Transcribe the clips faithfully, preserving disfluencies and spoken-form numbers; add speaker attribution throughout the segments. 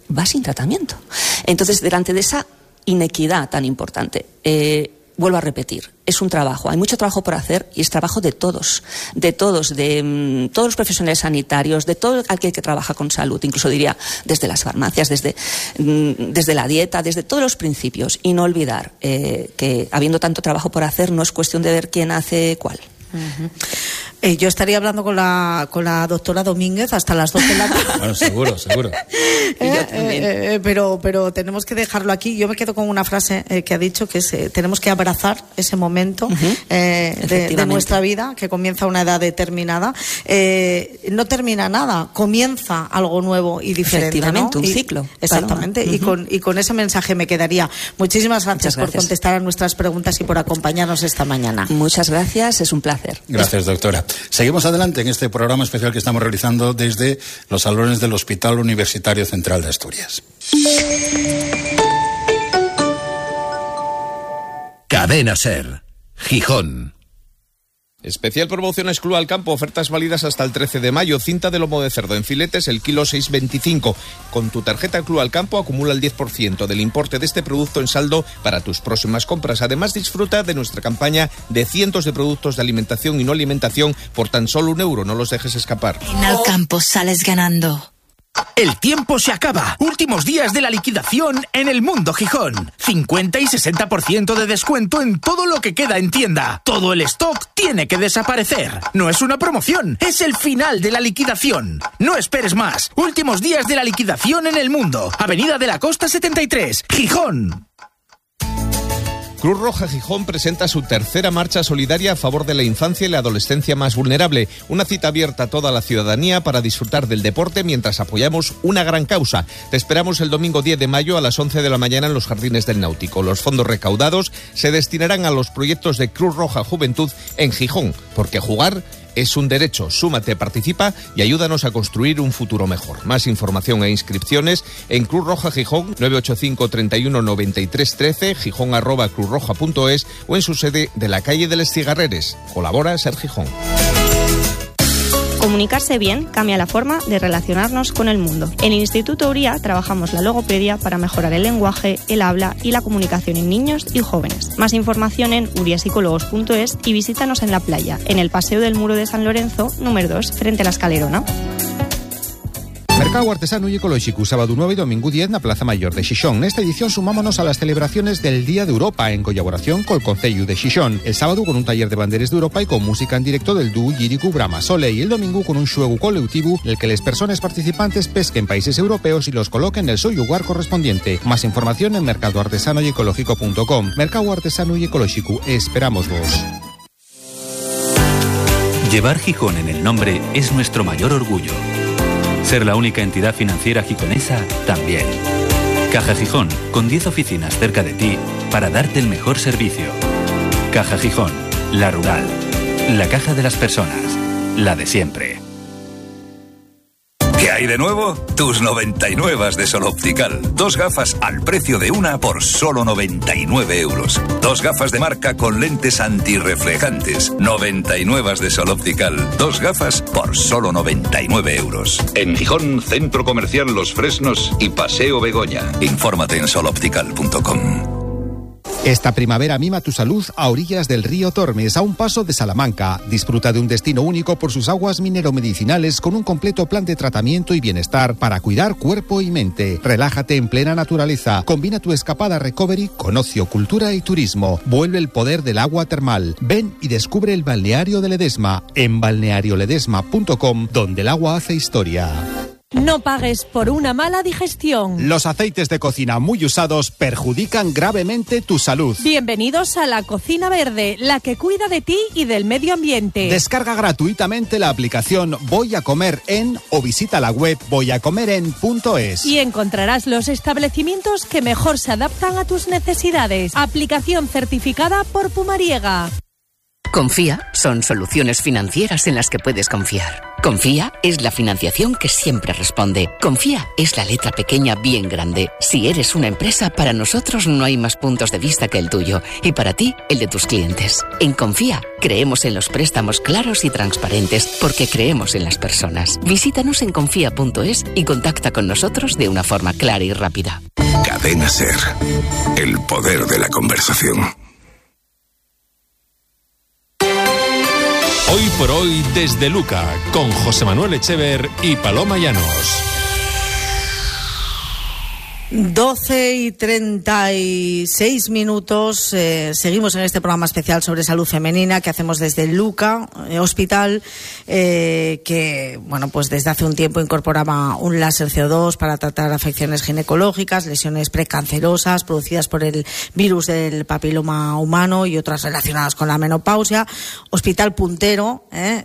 Speaker 1: va sin tratamiento. Entonces, delante de esa inequidad tan importante, eh, vuelvo a repetir, es un trabajo, hay mucho trabajo por hacer y es trabajo de todos, de todos, de um, todos los profesionales sanitarios, de todo aquel que trabaja con salud, incluso diría desde las farmacias, desde, um, desde la dieta, desde todos los principios. Y no olvidar eh, que habiendo tanto trabajo por hacer, no es cuestión de ver quién hace cuál.
Speaker 2: Uh-huh. Eh, yo estaría hablando con la con la doctora Domínguez hasta las dos de la tarde.
Speaker 3: Bueno, seguro, seguro.
Speaker 2: eh, eh, eh, pero, pero tenemos que dejarlo aquí. Yo me quedo con una frase eh, que ha dicho, que es, eh, tenemos que abrazar ese momento uh-huh. eh, de, de nuestra vida, que comienza a una edad determinada. Eh, no termina nada, comienza algo nuevo y diferente.
Speaker 1: Efectivamente,
Speaker 2: ¿no?
Speaker 1: un
Speaker 2: y,
Speaker 1: ciclo.
Speaker 2: Exactamente, uh-huh. y, con, y con ese mensaje me quedaría. Muchísimas gracias, gracias por contestar a nuestras preguntas y por acompañarnos esta mañana.
Speaker 1: Muchas gracias, es un placer.
Speaker 3: Gracias, doctora. Seguimos adelante en este programa especial que estamos realizando desde los salones del Hospital Universitario Central de Asturias.
Speaker 4: Cadena SER, Gijón.
Speaker 5: Especial promociones Club al Campo, ofertas válidas hasta el trece de mayo. Cinta de lomo de cerdo en filetes, el kilo seis veinticinco. Con tu tarjeta Club al Campo acumula el diez por ciento del importe de este producto en saldo para tus próximas compras. Además, disfruta de nuestra campaña de cientos de productos de alimentación y no alimentación por tan solo un euro. No los dejes escapar.
Speaker 6: En Al Campo sales ganando.
Speaker 4: El tiempo se acaba. Últimos días de la liquidación en El Mundo Gijón. cincuenta y sesenta por ciento de descuento en todo lo que queda en tienda. Todo el stock tiene que desaparecer. No es una promoción, es el final de la liquidación. No esperes más. Últimos días de la liquidación en El Mundo. Avenida de la Costa setenta y tres, Gijón.
Speaker 5: Cruz Roja Gijón presenta su tercera marcha solidaria a favor de la infancia y la adolescencia más vulnerable. Una cita abierta a toda la ciudadanía para disfrutar del deporte mientras apoyamos una gran causa. Te esperamos el domingo diez de mayo a las once de la mañana en los Jardines del Náutico. Los fondos recaudados se destinarán a los proyectos de Cruz Roja Juventud en Gijón, porque jugar es un derecho. Súmate, participa y ayúdanos a construir un futuro mejor. Más información e inscripciones en Cruz Roja Gijón, nueve ocho cinco, treinta y uno, noventa y tres, trece, gijón arroba cruzroja punto es o en su sede de la calle de Les Cigarreres. Colabora Ser Gijón.
Speaker 7: Comunicarse bien cambia la forma de relacionarnos con el mundo. En el Instituto Uría trabajamos la logopedia para mejorar el lenguaje, el habla y la comunicación en niños y jóvenes. Más información en uriapsicólogos punto es y visítanos en la playa, en el Paseo del Muro de San Lorenzo, número dos, frente a la Escalerona.
Speaker 8: Mercado Artesano y Ecolóxico, sábado nueve y domingo diez na Plaza Mayor de Xixón. Nesta edición sumámonos a las celebraciones del Día de Europa en colaboración col Concello de Xixón. El sábado con un taller de banderes de Europa y con música en directo del dúo lírico Brama Sole, y el domingo con un xuego colectivo en el que las personas participantes pesquen países europeos y los coloquen en el su lugar correspondiente. Más información en mercado artesano y ecológico punto com. Mercado Artesano y Ecolóxico, esperamos vos.
Speaker 9: Llevar Gijón en el nombre es nuestro mayor orgullo. Ser la única entidad financiera gijonesa también. Caja Gijón, con diez oficinas cerca de ti para darte el mejor servicio. Caja Gijón, la rural, la caja de las personas, la de siempre.
Speaker 10: ¿Qué hay de nuevo? Tus noventa y nueve de Sol Optical. Dos gafas al precio de una por solo noventa y nueve euros. Dos gafas de marca con lentes antirreflejantes. noventa y nueve de Sol Optical. Dos gafas por solo noventa y nueve euros. En Gijón, Centro Comercial Los Fresnos y Paseo Begoña. Infórmate en sol optical punto com.
Speaker 8: Esta primavera mima tu salud a orillas del río Tormes, a un paso de Salamanca. Disfruta de un destino único por sus aguas mineromedicinales con un completo plan de tratamiento y bienestar para cuidar cuerpo y mente. Relájate en plena naturaleza. Combina tu escapada recovery con ocio, cultura y turismo. Vuelve el poder del agua termal. Ven y descubre el balneario de Ledesma en balneario ledesma punto com, donde el agua hace historia.
Speaker 11: No pagues por una mala digestión.
Speaker 8: Los aceites de cocina muy usados perjudican gravemente tu salud.
Speaker 11: Bienvenidos a la Cocina Verde, la que cuida de ti y del medio ambiente.
Speaker 8: Descarga gratuitamente la aplicación Voy a Comer En o visita la web voy a comer en punto es.
Speaker 11: Y encontrarás los establecimientos que mejor se adaptan a tus necesidades. Aplicación certificada por Pumariega.
Speaker 12: Confía, son soluciones financieras en las que puedes confiar. Confía es la financiación que siempre responde. Confía es la letra pequeña bien grande. Si eres una empresa, para nosotros no hay más puntos de vista que el tuyo. Y para ti, el de tus clientes. En Confía, creemos en los préstamos claros y transparentes porque creemos en las personas. Visítanos en confía punto es y contacta con nosotros de una forma clara y rápida.
Speaker 13: Cadena SER. El poder de la conversación.
Speaker 14: Hoy por hoy desde Luca, con José Manuel Echever y Paloma Llanos.
Speaker 2: doce y treinta y seis minutos. Eh, seguimos en este programa especial sobre salud femenina que hacemos desde el Luca eh, Hospital, eh, que, bueno, pues desde hace un tiempo incorporaba un láser C O dos para tratar afecciones ginecológicas, lesiones precancerosas producidas por el virus del papiloma humano y otras relacionadas con la menopausia. Hospital puntero eh,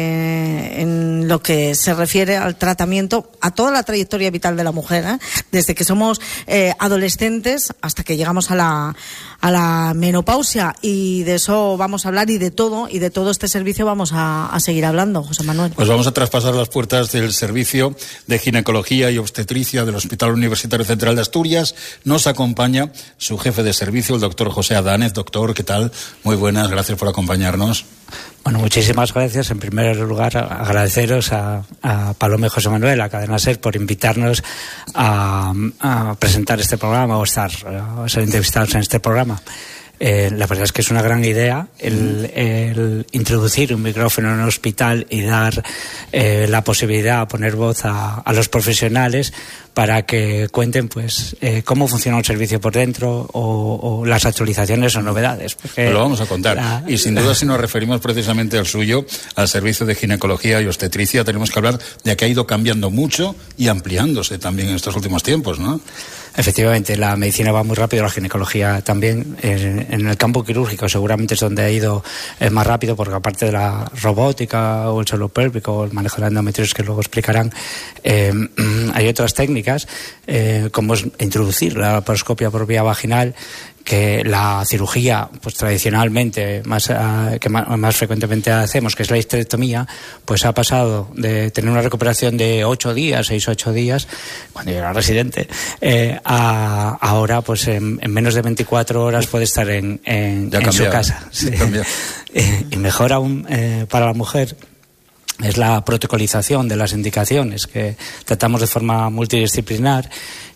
Speaker 2: eh, en lo que se refiere al tratamiento, a toda la trayectoria vital de la mujer, eh, desde que somos Eh, adolescentes hasta que llegamos a la a la menopausia, y de eso vamos a hablar, y de todo y de todo este servicio vamos a, a seguir hablando, José Manuel.
Speaker 3: Pues vamos a traspasar las puertas del servicio de ginecología y obstetricia del Hospital Universitario Central de Asturias. Nos acompaña su jefe de servicio, el doctor José Adánez. Doctor, ¿qué tal? Muy buenas, gracias por acompañarnos.
Speaker 15: Bueno, muchísimas gracias. En primer lugar, agradeceros a, a Paloma y José Manuel, a Cadena SER, por invitarnos a, a presentar este programa o estar, a ser entrevistados en este programa. Eh, la verdad es que es una gran idea el, el introducir un micrófono en un hospital y dar eh, la posibilidad a poner voz a, a los profesionales para que cuenten pues eh, cómo funciona un servicio por dentro o, o las actualizaciones o novedades. Porque
Speaker 3: lo vamos a contar.
Speaker 15: La,
Speaker 3: y sin duda, si nos referimos precisamente al suyo, al servicio de ginecología y obstetricia, tenemos que hablar de que ha ido cambiando mucho y ampliándose también en estos últimos tiempos, ¿no?
Speaker 15: Efectivamente, la medicina va muy rápido, la ginecología también. En, en el campo quirúrgico seguramente es donde ha ido eh, más rápido, porque aparte de la robótica o el suelo pélvico o el manejo de la endometriosis, que luego explicarán, eh, hay otras técnicas, eh, como es introducir la laparoscopia por vía vaginal, que la cirugía, pues tradicionalmente, más, uh, que más, más frecuentemente hacemos, que es la histerectomía, pues ha pasado de tener una recuperación de ocho días, seis, ocho días, cuando yo era residente, eh, a ahora, pues en, en menos de veinticuatro horas puede estar en, en, en su casa. Sí. eh, y mejor aún eh, para la mujer es la protocolización de las indicaciones, que tratamos de forma multidisciplinar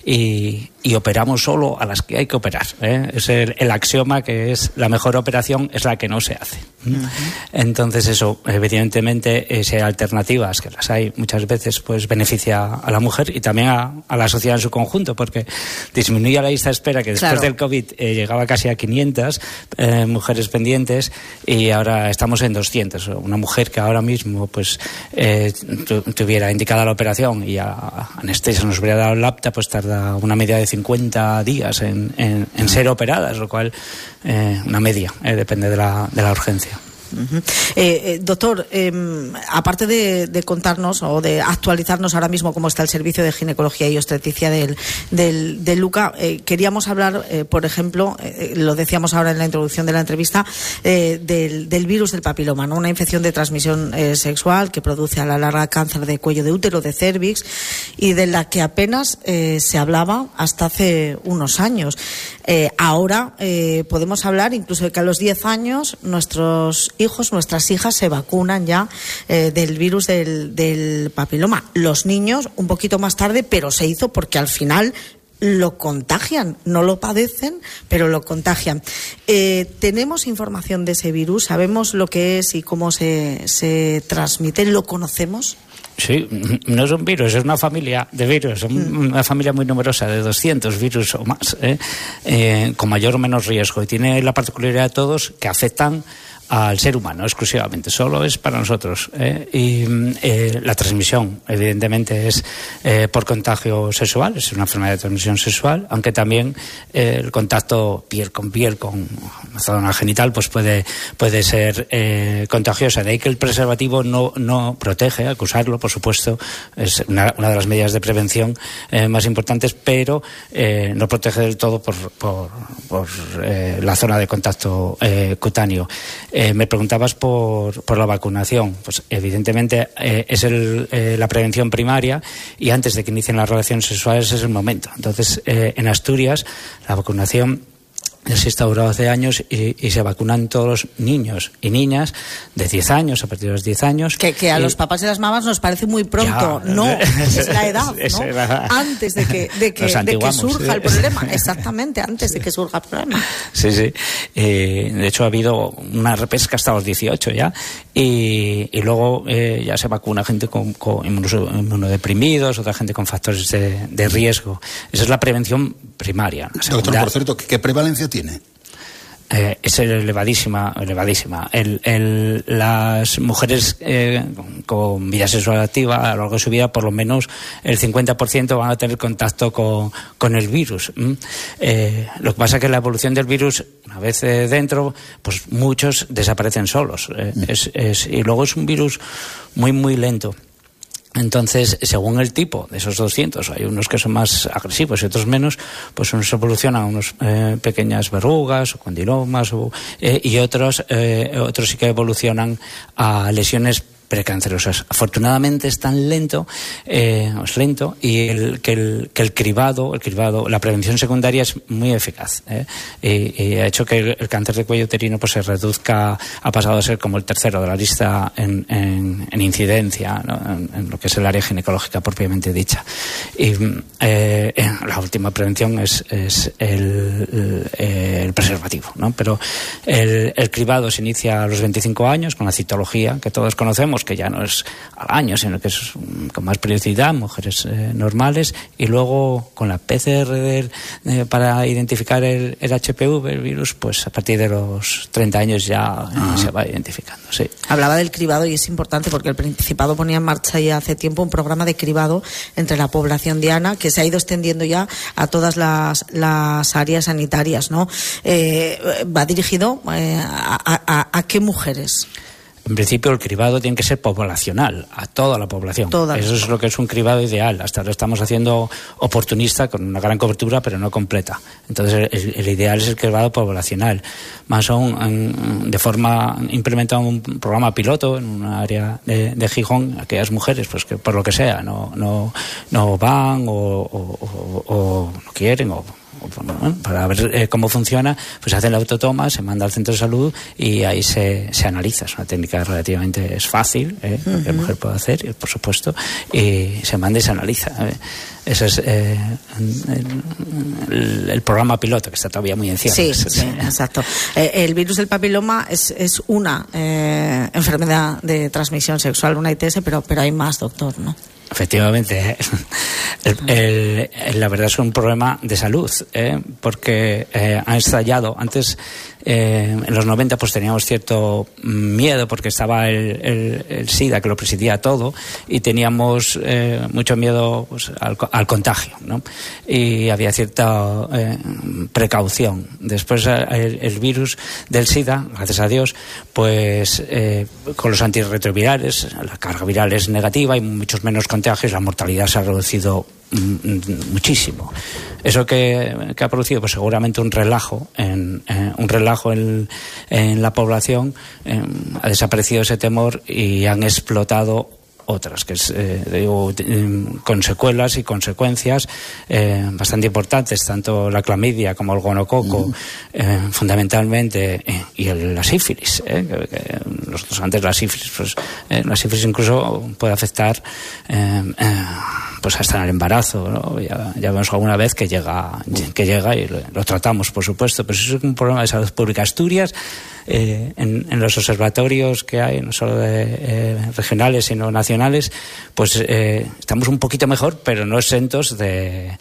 Speaker 15: y, y operamos solo a las que hay que operar, ¿eh? Es el, el axioma que es la mejor operación es la que no se hace. Uh-huh. Entonces eso, evidentemente, eh, si hay alternativas, que las hay muchas veces, pues beneficia a la mujer y también a, a la sociedad en su conjunto, porque disminuye la lista de espera, que después claro. del COVID eh, llegaba casi a quinientas eh, mujeres pendientes, y ahora estamos en doscientas. Una mujer que ahora mismo pues eh, tu, tuviera indicada la operación y a, a anestesia nos hubiera dado el apta, pues tarda una media de cincuenta días en, en, en ser operadas, lo cual eh, una media, eh, depende de la, de la urgencia.
Speaker 2: Uh-huh. eh, eh, doctor, eh, aparte de, de contarnos o de actualizarnos ahora mismo cómo está el servicio de ginecología y obstetricia del, del, del Luca, eh, queríamos hablar, eh, por ejemplo, eh, lo decíamos ahora en la introducción de la entrevista, eh, del, del virus del papiloma, ¿no? Una infección de transmisión eh, sexual que produce a la larga cáncer de cuello de útero, de cervix, y de la que apenas eh, se hablaba hasta hace unos años. Eh, ahora eh, podemos hablar incluso de que a los diez años nuestros hijos, nuestras hijas se vacunan ya eh, del virus del, del papiloma. Los niños un poquito más tarde, pero se hizo porque al final lo contagian, no lo padecen, pero lo contagian. Eh, ¿Tenemos información de ese virus? ¿Sabemos lo que es y cómo se, se transmite? ¿Lo conocemos?
Speaker 15: Sí, no es un virus, es una familia de virus, una familia muy numerosa, de doscientos virus o más, ¿eh? Eh, con mayor o menos riesgo. Y tiene la particularidad de todos que afectan al ser humano exclusivamente, solo es para nosotros, ¿eh? Y eh, la transmisión evidentemente es eh, por contagio sexual, es una enfermedad de transmisión sexual, aunque también eh, el contacto piel con piel con la zona genital pues puede, puede ser eh, contagiosa. De ahí que el preservativo no, no protege, hay que usarlo, por supuesto, es una, una de las medidas de prevención eh, más importantes, pero eh, no protege del todo por, por, por eh, la zona de contacto eh, cutáneo. Eh, me preguntabas por, por la vacunación. Pues evidentemente eh, es el, eh, la prevención primaria, y antes de que inicien las relaciones sexuales es el momento. Entonces, eh, en Asturias, la vacunación se instauró hace años y, y se vacunan todos los niños y niñas de diez años, a partir de los diez años.
Speaker 2: Que, que a
Speaker 15: y,
Speaker 2: los papás y las mamás nos parece muy pronto. Ya, no, es la edad, ¿no? Era, antes de que, de que, de que surja el problema. Exactamente, antes de que surja el problema.
Speaker 15: Sí, sí. Eh, de hecho, ha habido una repesca hasta los dieciocho ya. Y, y luego eh, ya se vacuna gente con, con inmunodeprimidos, otra gente con factores de, de riesgo. Esa es la prevención primaria. La
Speaker 3: Doctor, por cierto, ¿qué prevalencia tiene?
Speaker 15: Eh, es elevadísima, elevadísima. El, el, las mujeres eh, con vida sexual activa a lo largo de su vida, por lo menos el cincuenta por ciento van a tener contacto con, con el virus. ¿Mm? Eh, lo que pasa es que la evolución del virus, una vez eh, dentro, pues muchos desaparecen solos. Eh, mm. es, es, y luego es un virus muy, muy lento. Entonces, según el tipo de esos doscientos, hay unos que son más agresivos y otros menos, pues unos evolucionan a unos eh, pequeñas verrugas o condilomas, o, eh, y otros, eh, otros sí que evolucionan a lesiones precancerosas. Afortunadamente es tan lento, eh, es lento, y el, que, el, que el cribado, el cribado, la prevención secundaria es muy eficaz, ¿eh? y, y ha hecho que el, el cáncer de cuello uterino pues se reduzca, ha pasado a ser como el tercero de la lista en, en, en incidencia, ¿no? en, en lo que es el área ginecológica propiamente dicha. Y eh, la última prevención es, es el, el, el preservativo, ¿no? Pero el, el cribado se inicia a los veinticinco años con la citología que todos conocemos, que ya no es al año, sino que es con más periodicidad, mujeres eh, normales, y luego con la P C R del, eh, para identificar el, el H P V, el virus, pues a partir de los treinta años ya eh, se va identificando. Sí.
Speaker 2: Hablaba del cribado y es importante porque el Principado ponía en marcha ya hace tiempo un programa de cribado entre la población diana que se ha ido extendiendo ya a todas las, las áreas sanitarias, ¿no? Eh, va dirigido eh, a, a, a qué mujeres.
Speaker 15: En principio el cribado tiene que ser poblacional, a toda la población. Toda Eso es lo que es un cribado ideal. Hasta lo estamos haciendo oportunista, con una gran cobertura, pero no completa. Entonces el, el ideal es el cribado poblacional. Más aún, en, de forma, implementado un programa piloto en una área de, de Gijón, aquellas mujeres pues que por lo que sea no, no, no van o, o, o, o no quieren o... Bueno, para ver eh, cómo funciona, pues hacen la autotoma, se manda al centro de salud y ahí se, se analiza. Es una técnica relativamente es fácil, eh, uh-huh. que la mujer puede hacer, por supuesto, y se manda y se analiza. Eh. Ese es eh, el, el programa piloto, que está todavía muy encima.
Speaker 2: Sí, sí, sí, exacto. Eh, el virus del papiloma es, es una eh, enfermedad de transmisión sexual, una I T S, pero, pero hay más, doctor, ¿no?
Speaker 15: Efectivamente, el, el, el, la verdad es un problema de salud, ¿eh? porque eh, ha estallado. Antes, eh, en los noventa, pues teníamos cierto miedo porque estaba el, el, el SIDA que lo presidía todo y teníamos eh, mucho miedo pues, al, al contagio, ¿no? Y había cierta eh, precaución. Después el, el virus del SIDA, gracias a Dios, pues eh, con los antirretrovirales, la carga viral es negativa y muchos menos contagios, la mortalidad se ha reducido muchísimo. ¿Eso que, que ha producido? Pues seguramente un relajo en, eh, un relajo en, en la población, eh, ha desaparecido ese temor y han explotado otras, que es, eh, digo, con secuelas y consecuencias eh, bastante importantes, tanto la clamidia como el gonococo, uh-huh. eh, fundamentalmente, eh, y el, la sífilis. Eh, que, que nosotros antes la sífilis, pues, eh, la sífilis incluso puede afectar eh, eh, pues hasta en el embarazo, ¿no? Ya, ya vemos alguna vez que llega, que llega y lo, lo tratamos, por supuesto, pero eso es un problema de salud pública. Asturias, eh, en, en los observatorios que hay, no solo de, eh, regionales, sino nacionales, pues eh, estamos un poquito mejor, pero no exentos de...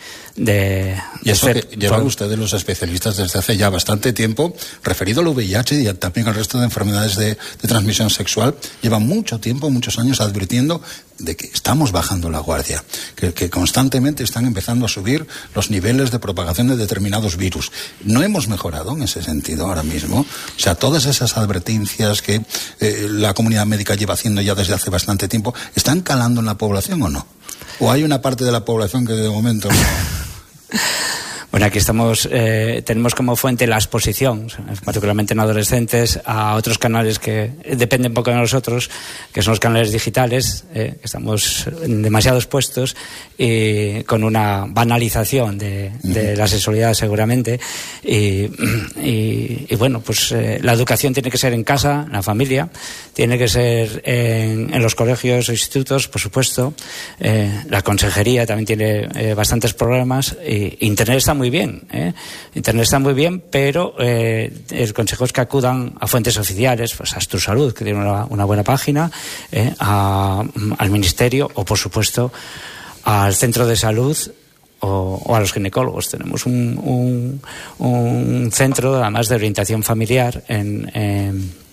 Speaker 15: de
Speaker 3: y eso de que llevan ustedes los especialistas desde hace ya bastante tiempo, referido al V I H y también al resto de enfermedades de, de transmisión sexual, llevan mucho tiempo, muchos años advirtiendo de que estamos bajando la guardia, que, que constantemente están empezando a subir los niveles de propagación de determinados virus. No hemos mejorado en ese sentido ahora mismo. O sea, todas esas advertencias que eh, la comunidad médica lleva haciendo ya desde hace bastante tiempo, ¿están calando en la población o no? ¿O hay una parte de la población que de momento no?
Speaker 15: Bueno, aquí estamos, eh, tenemos como fuente la exposición, particularmente en adolescentes, a otros canales que dependen un poco de nosotros, que son los canales digitales, eh, que estamos demasiado expuestos, y con una banalización de, de la sexualidad seguramente. Y, y, y bueno, pues eh, la educación tiene que ser en casa, en la familia, tiene que ser en, en los colegios o institutos, por supuesto. Eh, la consejería también tiene eh, bastantes problemas. Y Internet está muy bien, ¿eh? Internet está muy bien, pero eh, el consejo es que acudan a fuentes oficiales, pues a Tu Salud, que tiene una, una buena página, eh, a, al Ministerio o, por supuesto, al centro de salud o, o a los ginecólogos. Tenemos un, un, un centro, además, de orientación familiar en... en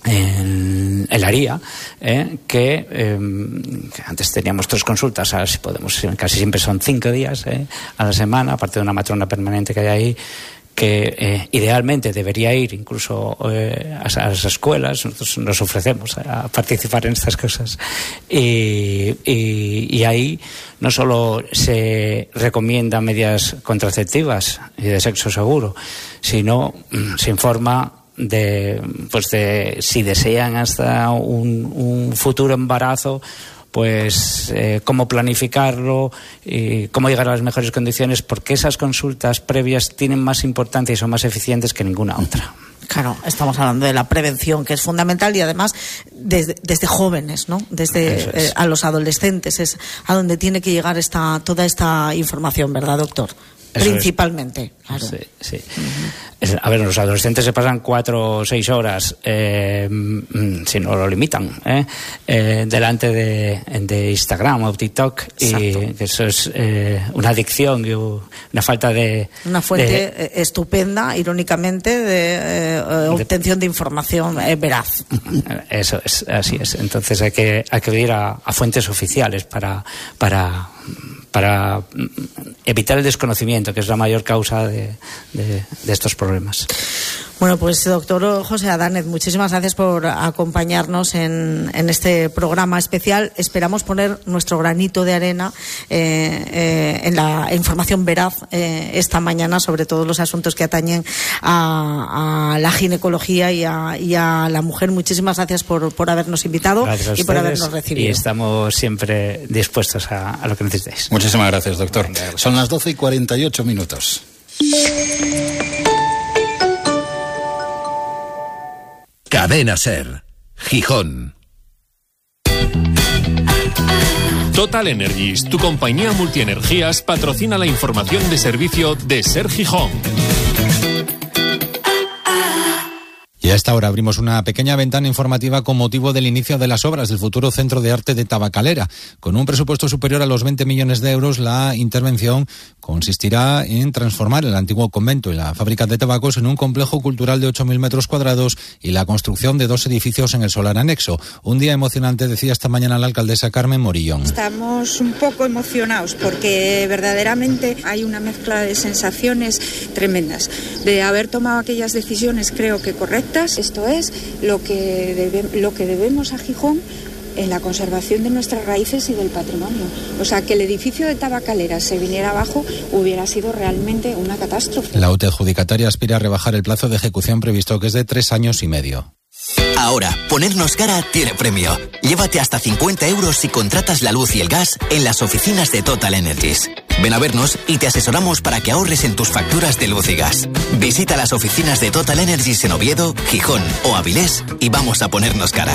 Speaker 15: en el Aría, eh, que, eh, que antes teníamos tres consultas, ahora si podemos, casi siempre son cinco días eh, a la semana, aparte de una matrona permanente que hay ahí, que eh, idealmente debería ir incluso eh, a, a las escuelas. Nosotros nos ofrecemos a participar en estas cosas, y, y, y ahí no solo se recomiendan medidas contraceptivas y de sexo seguro, sino mm, se informa de, pues de si desean hasta un, un futuro embarazo, pues eh, cómo planificarlo y cómo llegar a las mejores condiciones, porque esas consultas previas tienen más importancia y son más eficientes que ninguna otra.
Speaker 2: Claro, estamos hablando de la prevención, que es fundamental, y además desde, desde jóvenes, ¿no? Desde es. eh, a los adolescentes es a donde tiene que llegar esta toda esta información, ¿verdad, doctor? Eso Principalmente, es. Claro.
Speaker 15: Sí, sí. Uh-huh. A ver, los adolescentes se pasan cuatro o seis horas, eh, si no lo limitan, ¿eh? Eh, delante de, de Instagram o TikTok. Exacto. Y eso es eh, una adicción y una falta de...
Speaker 2: Una fuente
Speaker 15: de,
Speaker 2: estupenda, irónicamente, de eh, obtención de, de información eh, veraz.
Speaker 15: Eso es, así es. Entonces hay que, hay que ir a, a fuentes oficiales para... para para evitar el desconocimiento, que es la mayor causa de, de, de estos problemas.
Speaker 2: Bueno, pues doctor José Adánez, muchísimas gracias por acompañarnos en, en este programa especial. Esperamos poner nuestro granito de arena eh, eh, en la información veraz eh, esta mañana sobre todos los asuntos que atañen a, a la ginecología y a, y a la mujer. Muchísimas gracias por, por habernos invitado y por habernos recibido.
Speaker 15: Y estamos siempre dispuestos a, a lo que necesitéis.
Speaker 3: Muchísimas gracias, doctor. Son las doce y cuarenta y ocho minutos.
Speaker 16: Cadena Ser, Gijón.
Speaker 14: Total Energies, tu compañía multienergías, patrocina la información de servicio de Ser Gijón.
Speaker 8: Y a esta hora abrimos una pequeña ventana informativa con motivo del inicio de las obras del futuro Centro de Arte de Tabacalera. Con un presupuesto superior a los veinte millones de euros, la intervención consistirá en transformar el antiguo convento y la fábrica de tabacos en un complejo cultural de ocho mil metros cuadrados y la construcción de dos edificios en el solar anexo. Un día emocionante, decía esta mañana la alcaldesa Carmen Morillón.
Speaker 17: Estamos un poco emocionados porque verdaderamente hay una mezcla de sensaciones tremendas. De haber tomado aquellas decisiones, creo que correctas. Esto es lo que, debe, lo que debemos a Gijón en la conservación de nuestras raíces y del patrimonio. O sea, que el edificio de Tabacalera se viniera abajo hubiera sido realmente una catástrofe.
Speaker 8: La U T E adjudicataria aspira a rebajar el plazo de ejecución previsto, que es de tres años y medio.
Speaker 18: Ahora, ponernos cara tiene premio. Llévate hasta cincuenta euros si contratas la luz y el gas en las oficinas de Total Energies. Ven a vernos y te asesoramos para que ahorres en tus facturas de luz y gas. Visita las oficinas de Total Energies en Oviedo, Gijón o Avilés y vamos a ponernos cara.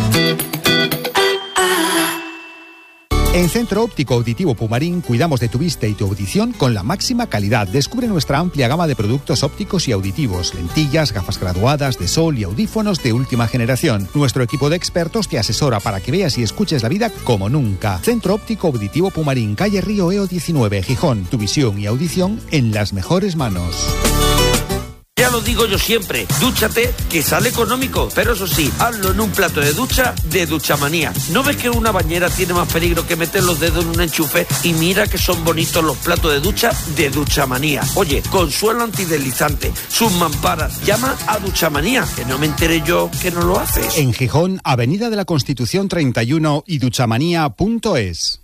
Speaker 8: En Centro Óptico Auditivo Pumarín cuidamos de tu vista y tu audición con la máxima calidad. Descubre nuestra amplia gama de productos ópticos y auditivos, lentillas, gafas graduadas de sol y audífonos de última generación. Nuestro equipo de expertos te asesora para que veas y escuches la vida como nunca. Centro Óptico Auditivo Pumarín, calle Río Eo diecinueve, Gijón. Tu visión y audición en las mejores manos.
Speaker 19: Ya lo digo yo siempre, dúchate que sale económico, pero eso sí, hazlo en un plato de ducha de Duchamanía. ¿No ves que una bañera tiene más peligro que meter los dedos en un enchufe? Y mira que son bonitos los platos de ducha de Duchamanía. Oye, con suelo antideslizante, sus mamparas, llama a Duchamanía, que no me enteré yo que no lo haces.
Speaker 8: En Gijón, Avenida de la Constitución treinta y uno y duchamanía punto es.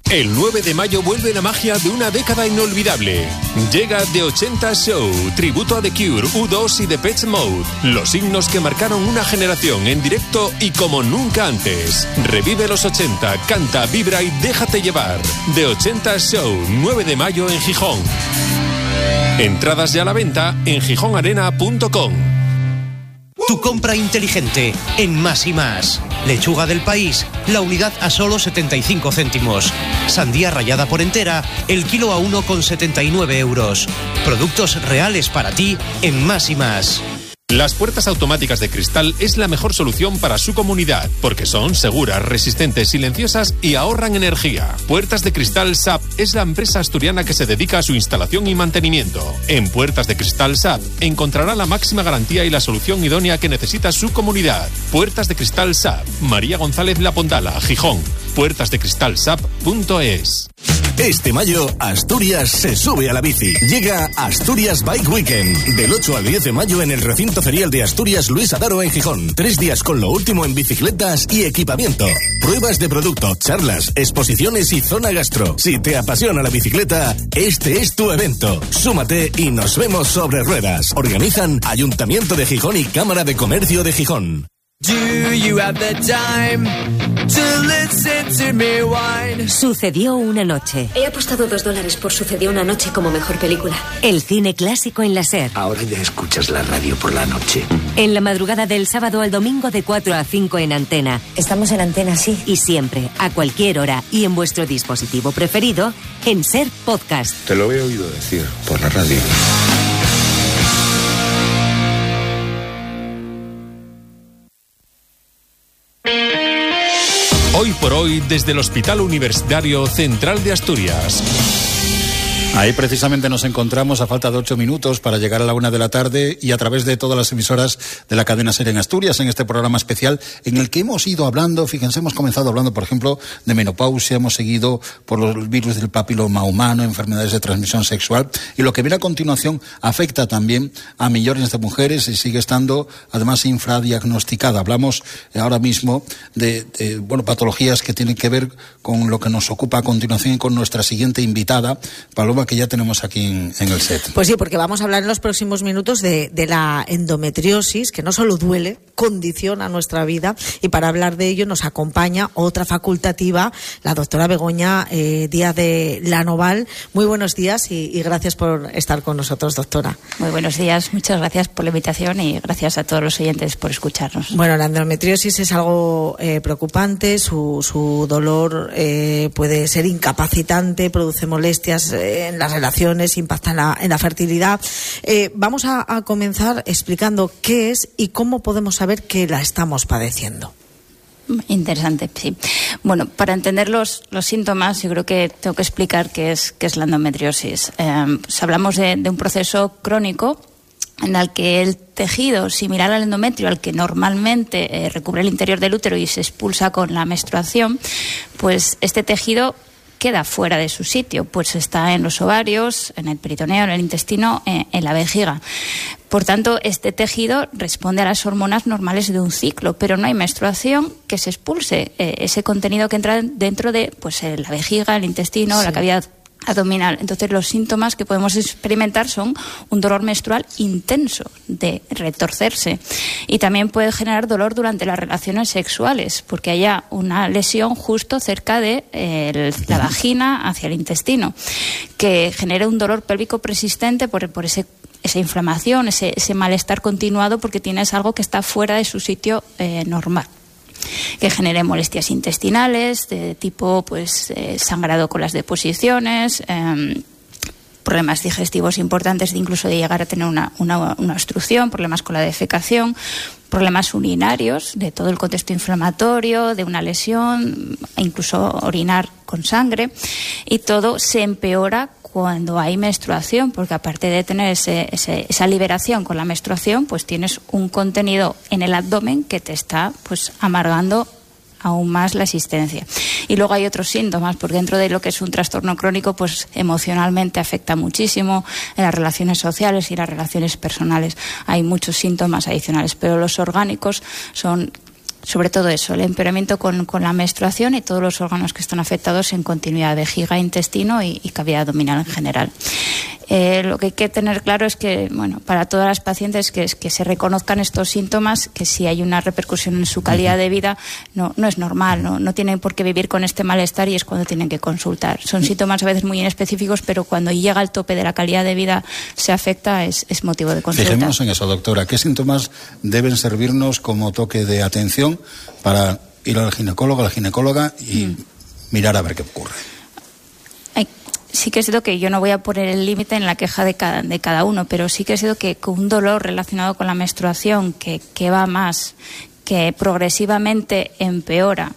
Speaker 14: El nueve de mayo vuelve la magia de una década inolvidable. Llega The ochenta Show, tributo a The Cure, U dos y Depeche Mode. Los himnos que marcaron una generación en directo y como nunca antes. Revive los ochenta, canta, vibra y déjate llevar. The ochenta Show, nueve de mayo en Gijón. Entradas ya a la venta en gijón arena punto com.
Speaker 20: Tu compra inteligente en Más y Más. Lechuga del País, la unidad a solo setenta y cinco céntimos. Sandía rallada por entera, el kilo a uno con setenta y nueve euros. Productos reales para ti en Más y Más.
Speaker 14: Las puertas automáticas de Cristal es la mejor solución para su comunidad, porque son seguras, resistentes, silenciosas y ahorran energía. Puertas de Cristal S A P es la empresa asturiana que se dedica a su instalación y mantenimiento. En Puertas de Cristal S A P encontrará la máxima garantía y la solución idónea que necesita su comunidad. Puertas de Cristal S A P, María González La Pondala, Gijón. puertas de cristal s a p punto es.
Speaker 21: Este mayo, Asturias se sube a la bici. Llega Asturias Bike Weekend. Del ocho al diez de mayo en el recinto ferial de Asturias Luis Adaro en Gijón. Tres días con lo último en bicicletas y equipamiento. Pruebas de producto, charlas, exposiciones y zona gastro. Si te apasiona la bicicleta, este es tu evento. Súmate y nos vemos sobre ruedas. Organizan Ayuntamiento de Gijón y Cámara de Comercio de Gijón.
Speaker 22: Do you have the time to listen to me whine?
Speaker 23: Sucedió una noche.
Speaker 24: He apostado dos dólares por Sucedió una noche como mejor película.
Speaker 23: El cine clásico en la SER.
Speaker 25: Ahora ya escuchas la radio por la noche.
Speaker 23: En la madrugada del sábado al domingo de cuatro a cinco en Antena.
Speaker 24: Estamos en Antena, sí.
Speaker 23: Y siempre, a cualquier hora y en vuestro dispositivo preferido, en SER Podcast.
Speaker 25: Te lo he oído decir por la radio.
Speaker 14: Hoy por hoy, desde el Hospital Universitario Central de Asturias.
Speaker 3: Ahí precisamente nos encontramos a falta de ocho minutos para llegar a la una de la tarde y a través de todas las emisoras de la cadena SER en Asturias, en este programa especial en el que hemos ido hablando, fíjense, hemos comenzado hablando, por ejemplo, de menopausia, hemos seguido por los virus del papiloma humano, enfermedades de transmisión sexual, y lo que viene a continuación afecta también a millones de mujeres y sigue estando además infradiagnosticada. Hablamos ahora mismo de, de bueno, patologías que tienen que ver con lo que nos ocupa a continuación y con nuestra siguiente invitada, Paloma, que ya tenemos aquí en, en el set.
Speaker 2: Pues sí, porque vamos a hablar en los próximos minutos de, de la endometriosis, que no solo duele, condiciona nuestra vida, y para hablar de ello nos acompaña otra facultativa, la doctora Begoña eh, Díaz de Lanoval. Muy buenos días y, y gracias por estar con nosotros, doctora.
Speaker 26: Muy buenos días, muchas gracias por la invitación y gracias a todos los oyentes por escucharnos.
Speaker 2: Bueno, la endometriosis es algo eh, preocupante, su, su dolor eh, puede ser incapacitante, produce molestias eh, en las relaciones, impacta en la, en la fertilidad. Eh, vamos a, a comenzar explicando qué es y cómo podemos saber que la estamos padeciendo.
Speaker 26: Interesante, sí. Bueno, para entender los, los síntomas, yo creo que tengo que explicar qué es, qué es la endometriosis. Eh, pues hablamos de, de un proceso crónico en el que el tejido similar al endometrio, al que normalmente eh, recubre el interior del útero y se expulsa con la menstruación, pues este tejido queda fuera de su sitio, pues está en los ovarios, en el peritoneo, en el intestino, en, en la vejiga. Por tanto, este tejido responde a las hormonas normales de un ciclo, pero no hay menstruación que se expulse eh, ese contenido que entra dentro de pues, la vejiga, el intestino, sí, la cavidad abdominal. Entonces, los síntomas que podemos experimentar son un dolor menstrual intenso, de retorcerse, y también puede generar dolor durante las relaciones sexuales, porque haya una lesión justo cerca de eh, el, la vagina hacia el intestino, que genere un dolor pélvico persistente por, por ese esa inflamación, ese, ese malestar continuado, porque tienes algo que está fuera de su sitio eh, normal, que genere molestias intestinales de tipo pues eh, sangrado con las deposiciones, eh, problemas digestivos importantes, de incluso de llegar a tener una, una, una obstrucción, problemas con la defecación, problemas urinarios de todo el contexto inflamatorio, de una lesión, e incluso orinar con sangre, y todo se empeora cuando hay menstruación, porque aparte de tener ese, ese, esa liberación con la menstruación, pues tienes un contenido en el abdomen que te está pues amargando aún más la existencia. Y luego hay otros síntomas, porque dentro de lo que es un trastorno crónico, pues emocionalmente afecta muchísimo en las relaciones sociales y las relaciones personales. Hay muchos síntomas adicionales, pero los orgánicos son sobre todo eso, el empeoramiento con, con la menstruación y todos los órganos que están afectados en continuidad, vejiga, intestino y, y cavidad abdominal en general. Eh, lo que hay que tener claro es que, bueno, para todas las pacientes que, que se reconozcan estos síntomas, que si hay una repercusión en su calidad de vida, no, no es normal, no, no tienen por qué vivir con este malestar y es cuando tienen que consultar. Son síntomas a veces muy inespecíficos, pero cuando llega al tope de la calidad de vida se afecta, es, es motivo de consulta.
Speaker 3: Fijémonos en eso, doctora. ¿Qué síntomas deben servirnos como toque de atención para ir al ginecólogo, a la ginecóloga y mm. mirar a ver qué ocurre?
Speaker 26: Hay Sí que es cierto que yo no voy a poner el límite en la queja de cada, de cada uno, pero sí que es cierto que con un dolor relacionado con la menstruación que, que va más, que progresivamente empeora,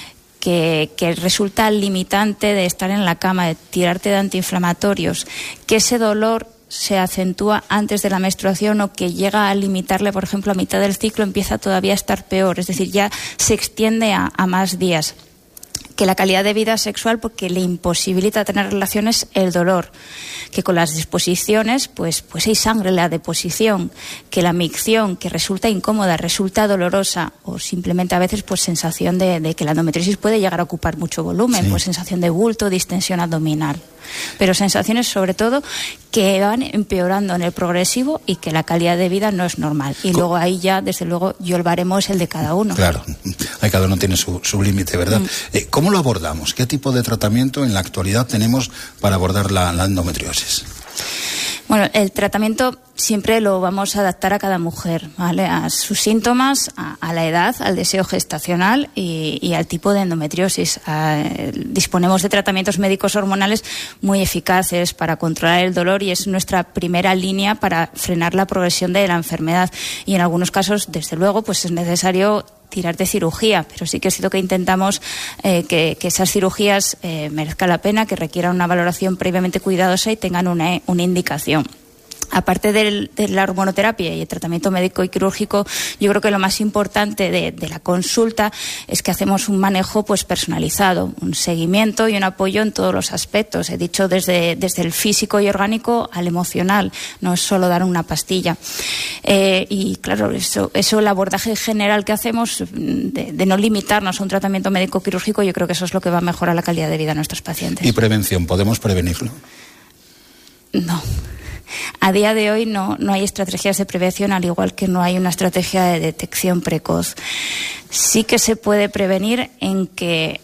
Speaker 26: que, que resulta limitante de estar en la cama, de tirarte de antiinflamatorios, que ese dolor se acentúa antes de la menstruación o que llega a limitarle, por ejemplo, a mitad del ciclo empieza todavía a estar peor, es decir, ya se extiende a, a más días. Que la calidad de vida sexual porque le imposibilita tener relaciones el dolor, que con las disposiciones pues, pues hay sangre en la deposición, que la micción que resulta incómoda, resulta dolorosa o simplemente a veces pues sensación de, de que la endometriosis puede llegar a ocupar mucho volumen, sí. Pues sensación de bulto, distensión abdominal. Pero sensaciones sobre todo que van empeorando en el progresivo y que la calidad de vida no es normal. Y luego ahí ya, desde luego, yo el baremo es el de cada uno.
Speaker 3: Claro, ahí cada uno tiene su, su límite, ¿verdad? Mm. Eh, ¿Cómo lo abordamos? ¿Qué tipo de tratamiento en la actualidad tenemos para abordar la, la endometriosis?
Speaker 26: Bueno, el tratamiento siempre lo vamos a adaptar a cada mujer, ¿vale? A sus síntomas, a, a la edad, al deseo gestacional y, y al tipo de endometriosis. A, disponemos de tratamientos médicos hormonales muy eficaces para controlar el dolor y es nuestra primera línea para frenar la progresión de la enfermedad. Y en algunos casos, desde luego, pues es necesario tirar de cirugía, pero sí que es cierto que intentamos eh, que, que esas cirugías eh, merezcan la pena, que requieran una valoración previamente cuidadosa y tengan una, una indicación. Aparte del, de la hormonoterapia y el tratamiento médico y quirúrgico, yo creo que lo más importante de, de la consulta es que hacemos un manejo pues personalizado, un seguimiento y un apoyo en todos los aspectos. He dicho desde, desde el físico y orgánico al emocional, no es solo dar una pastilla. Eh, y claro, eso, eso el abordaje general que hacemos de, de no limitarnos a un tratamiento médico quirúrgico, yo creo que eso es lo que va a mejorar la calidad de vida de nuestros pacientes.
Speaker 3: ¿Y prevención? ¿Podemos prevenirlo?
Speaker 26: No. A día de hoy no, no hay estrategias de prevención, al igual que no hay una estrategia de detección precoz. Sí que se puede prevenir en que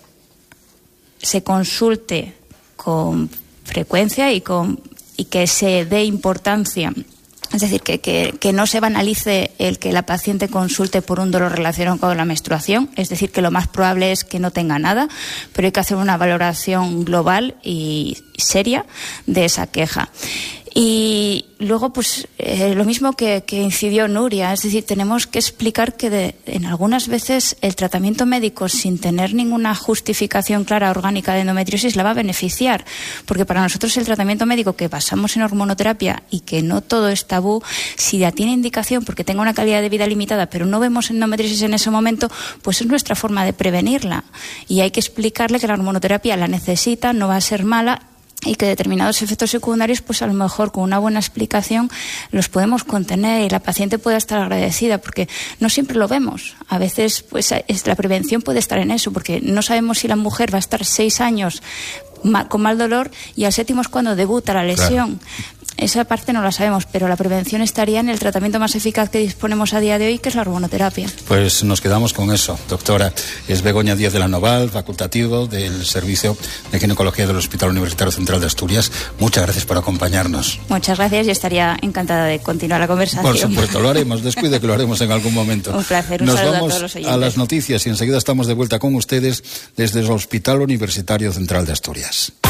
Speaker 26: se consulte con frecuencia y, con, y que se dé importancia. Es decir, que, que, que no se banalice el que la paciente consulte por un dolor relacionado con la menstruación. Es decir, que lo más probable es que no tenga nada, pero hay que hacer una valoración global y seria de esa queja. Y luego, pues, eh, lo mismo que, que incidió Nuria, es decir, tenemos que explicar que de, en algunas veces el tratamiento médico sin tener ninguna justificación clara orgánica de endometriosis la va a beneficiar, porque para nosotros el tratamiento médico que basamos en hormonoterapia y que no todo es tabú, si ya tiene indicación porque tenga una calidad de vida limitada, pero no vemos endometriosis en ese momento, pues es nuestra forma de prevenirla. Y hay que explicarle que la hormonoterapia la necesita, no va a ser mala, y que determinados efectos secundarios, pues a lo mejor con una buena explicación los podemos contener y la paciente pueda estar agradecida, porque no siempre lo vemos. A veces, pues es, la prevención puede estar en eso, porque no sabemos si la mujer va a estar seis años ma, con mal dolor y al séptimo es cuando debuta la lesión. Claro. Esa parte no la sabemos, pero la prevención estaría en el tratamiento más eficaz que disponemos a día de hoy, que es la hormonoterapia.
Speaker 3: Pues nos quedamos con eso, doctora. Es Begoña Díaz de la Noval, facultativo del Servicio de Ginecología del Hospital Universitario Central de Asturias. Muchas gracias por acompañarnos.
Speaker 26: Muchas gracias y estaría encantada de continuar la conversación.
Speaker 3: Por supuesto, lo haremos. Descuide que lo haremos en algún momento.
Speaker 26: Un placer, un
Speaker 3: Nos
Speaker 26: saludo
Speaker 3: vamos
Speaker 26: a todos los oyentes.
Speaker 3: A las noticias y enseguida estamos de vuelta con ustedes desde el Hospital Universitario Central de Asturias.